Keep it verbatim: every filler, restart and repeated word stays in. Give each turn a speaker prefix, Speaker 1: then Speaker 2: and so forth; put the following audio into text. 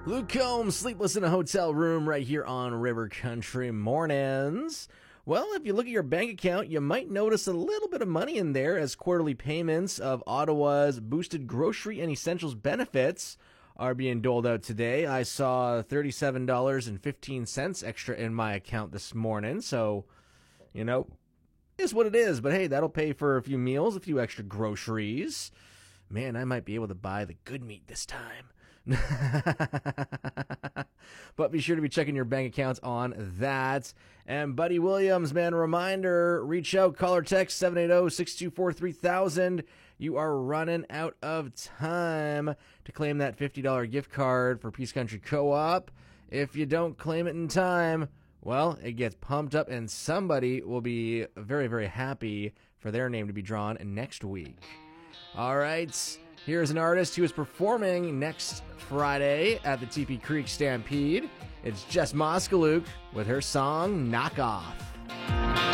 Speaker 1: Luke Combs, sleepless in a hotel room right here on River Country Mornings. Well, if you look at your bank account, you might notice a little bit of money in there as quarterly payments of Ottawa's boosted grocery and essentials benefits are being doled out today. I saw thirty-seven dollars and fifteen cents extra in my account this morning, so, you know, it's what it is. But hey, that'll pay for a few meals, a few extra groceries. Man, I might be able to buy the good meat this time. But be sure to be checking your bank accounts on that. And Buddy Williams, man, a reminder, reach out, call or text seven eight zero, six two four, three thousand. You are running out of time to claim that fifty dollars gift card for Peace Country Co-op. If you don't claim it in time, well, it gets pumped up and somebody will be very, very happy for their name to be drawn next week. All right. Here's an artist who is performing next Friday at the T P Creek Stampede. It's Jess Moskaluke with her song Knock Off.